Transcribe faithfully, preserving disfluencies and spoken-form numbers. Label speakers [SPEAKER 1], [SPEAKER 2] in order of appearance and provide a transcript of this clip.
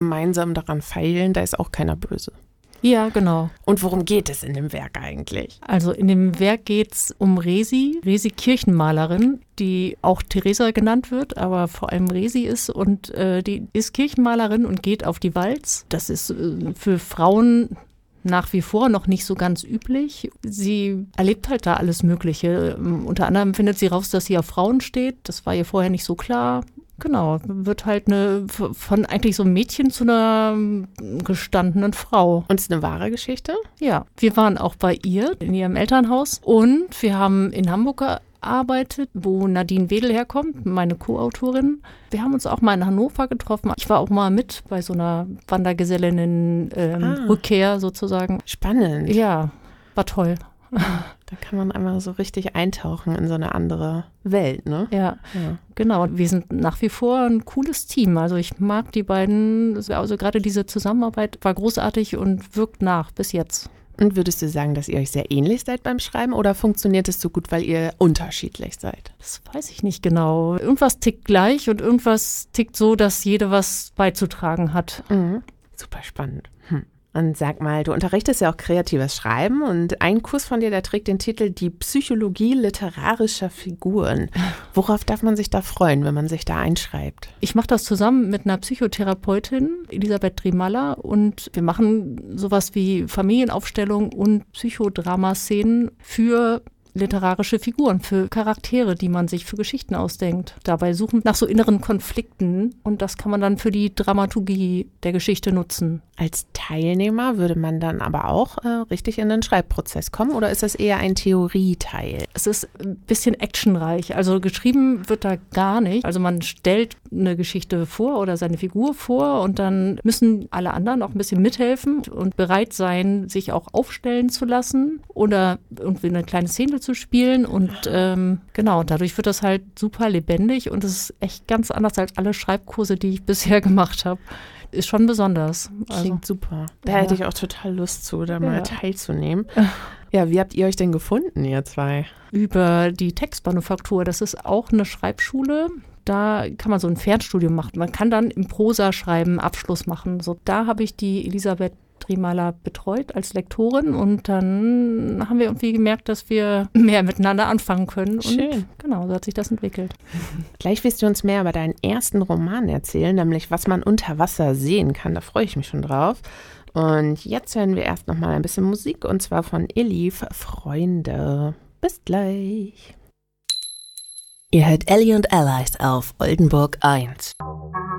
[SPEAKER 1] gemeinsam daran feilen, da ist auch keiner böse.
[SPEAKER 2] Ja, genau.
[SPEAKER 1] Und worum geht es in dem Werk eigentlich?
[SPEAKER 2] Also in dem Werk geht es um Resi, Resi Kirchenmalerin, die auch Theresa genannt wird, aber vor allem Resi ist. Und äh, die ist Kirchenmalerin und geht auf die Walz. Das ist äh, für Frauen nach wie vor noch nicht so ganz üblich. Sie erlebt halt da alles Mögliche. Ähm, unter anderem findet sie raus, dass sie auf Frauen steht. Das war ihr vorher nicht so klar. Genau, wird halt eine von eigentlich so einem Mädchen zu einer gestandenen Frau.
[SPEAKER 1] Und es ist eine wahre Geschichte?
[SPEAKER 2] Ja, wir waren auch bei ihr in ihrem Elternhaus und wir haben in Hamburg gearbeitet, wo Nadine Wedel herkommt, meine Co-Autorin. Wir haben uns auch mal in Hannover getroffen. Ich war auch mal mit bei so einer Wandergesellinnen-Rückkehr ähm, ah. sozusagen.
[SPEAKER 1] Spannend.
[SPEAKER 2] Ja, war toll.
[SPEAKER 1] Da kann man einmal so richtig eintauchen in so eine andere Welt, ne?
[SPEAKER 2] Ja, ja, genau. Wir sind nach wie vor ein cooles Team. Also ich mag die beiden, also gerade diese Zusammenarbeit war großartig und wirkt nach bis jetzt.
[SPEAKER 1] Und würdest du sagen, dass ihr euch sehr ähnlich seid beim Schreiben oder funktioniert es so gut, weil ihr unterschiedlich seid?
[SPEAKER 2] Das weiß ich nicht genau. Irgendwas tickt gleich und irgendwas tickt so, dass jede was beizutragen hat.
[SPEAKER 1] Mhm. Super spannend. Hm. Und sag mal, du unterrichtest ja auch kreatives Schreiben und ein Kurs von dir, der trägt den Titel Die Psychologie literarischer Figuren. Worauf darf man sich da freuen, wenn man sich da einschreibt?
[SPEAKER 2] Ich mache das zusammen mit einer Psychotherapeutin, Elisabeth Trimalla, und wir machen sowas wie Familienaufstellung und Psychodrama-Szenen für literarische Figuren, für Charaktere, die man sich für Geschichten ausdenkt. Dabei suchen nach so inneren Konflikten und das kann man dann für die Dramaturgie der Geschichte nutzen.
[SPEAKER 1] Als Teilnehmer würde man dann aber auch äh, richtig in den Schreibprozess kommen oder ist das eher ein Theorieteil?
[SPEAKER 2] Es ist ein bisschen actionreich, also geschrieben wird da gar nicht. Also man stellt eine Geschichte vor oder seine Figur vor und dann müssen alle anderen auch ein bisschen mithelfen und bereit sein, sich auch aufstellen zu lassen oder irgendwie eine kleine Szene zu spielen und ähm, genau, dadurch wird das halt super lebendig und es ist echt ganz anders als alle Schreibkurse, die ich bisher gemacht habe. Ist schon besonders. Also,
[SPEAKER 1] klingt super. Da
[SPEAKER 2] ja.
[SPEAKER 1] hätte ich auch total Lust zu, da
[SPEAKER 2] ja.
[SPEAKER 1] mal teilzunehmen. Ja, wie habt ihr euch denn gefunden, ihr zwei?
[SPEAKER 2] Über die Textmanufaktur, das ist auch eine Schreibschule. Da kann man so ein Fernstudium machen. Man kann dann im Prosa-Schreiben Abschluss machen. So, da habe ich die Elisabeth Trimalla betreut als Lektorin und dann haben wir irgendwie gemerkt, dass wir mehr miteinander anfangen können. Und
[SPEAKER 1] schön.
[SPEAKER 2] Genau, so hat sich das entwickelt.
[SPEAKER 1] Gleich wirst du uns mehr über deinen ersten Roman erzählen, nämlich Was man unter Wasser sehen kann. Da freue ich mich schon drauf. Und jetzt hören wir erst noch mal ein bisschen Musik und zwar von Elif, Freunde. Bis gleich.
[SPEAKER 3] Ihr hört Ellie und Allies auf Oldenburg eins.